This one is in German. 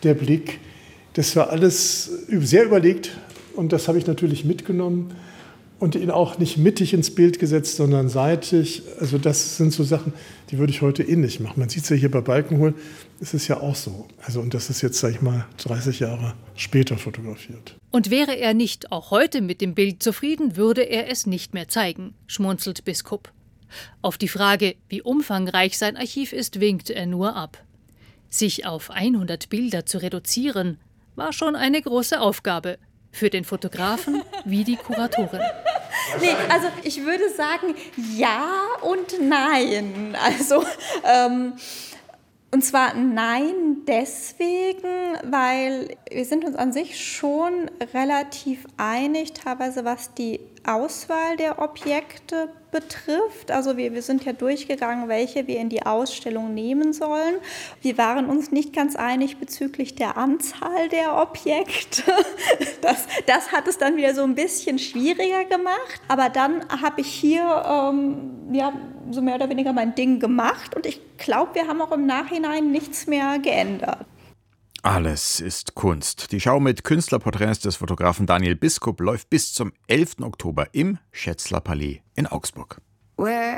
der Blick. Das war alles sehr überlegt und das habe ich natürlich mitgenommen und ihn auch nicht mittig ins Bild gesetzt, sondern seitlich. Also das sind so Sachen, die würde ich heute nicht machen. Man sieht es ja hier bei Balkenhol, ist es ja auch so. Also und das ist jetzt, sage ich mal, 30 Jahre später fotografiert. Und wäre er nicht auch heute mit dem Bild zufrieden, würde er es nicht mehr zeigen, schmunzelt Biskup. Auf die Frage, wie umfangreich sein Archiv ist, winkte er nur ab. Sich auf 100 Bilder zu reduzieren, war schon eine große Aufgabe. Für den Fotografen wie die Kuratorin. Nee, also ich würde sagen, ja und nein. Also, und zwar nein deswegen, weil wir sind uns an sich schon relativ einig, teilweise was die Auswahl der Objekte betrifft. Also wir sind ja durchgegangen, welche wir in die Ausstellung nehmen sollen. Wir waren uns nicht ganz einig bezüglich der Anzahl der Objekte. Das hat es dann wieder so ein bisschen schwieriger gemacht. Aber dann habe ich hier so mehr oder weniger mein Ding gemacht. Und ich glaube, wir haben auch im Nachhinein nichts mehr geändert. Alles ist Kunst. Die Schau mit Künstlerporträts des Fotografen Daniel Biskup läuft bis zum 11. Oktober im Schätzler Palais in Augsburg.